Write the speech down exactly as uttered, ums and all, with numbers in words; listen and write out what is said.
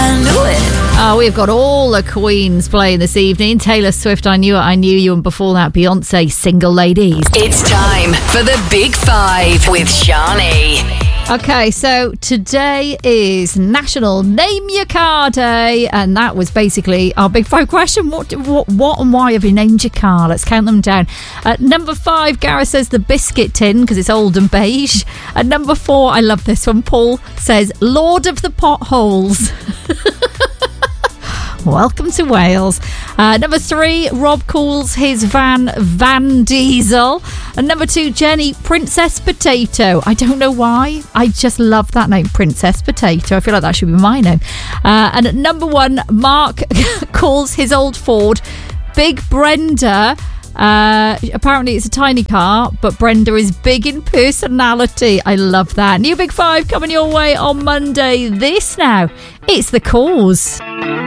I knew it. Oh, we've got all the queens playing this evening. Taylor Swift, I Knew It, I Knew You, and before that, Beyonce, Single Ladies. It's time for the Big Five with Shani. Okay, so today is National Name Your Car Day, and that was basically our Big Five question. What, what, what and why have you named your car? Let's count them down. At number five, Gareth says the biscuit tin because it's old and beige. At number four, I love this one, Paul says Lord of the Potholes. Welcome to Wales. Uh, number three, Rob calls his van Van Diesel. And number two, Jenny, Princess Potato. I don't know why. I just love that name, Princess Potato. I feel like that should be my name. Uh, and at number one, Mark calls his old Ford Big Brenda. Uh, apparently it's a tiny car, but Brenda is big in personality. I love that. New Big Five coming your way on Monday. This now, it's The Cause.